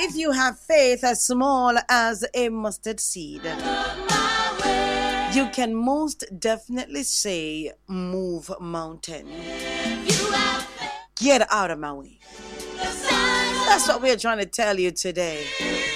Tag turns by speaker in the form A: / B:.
A: if you have faith as small as a mustard seed, you can most definitely say, move mountain. Get out of my way. That's what we're trying to tell you today.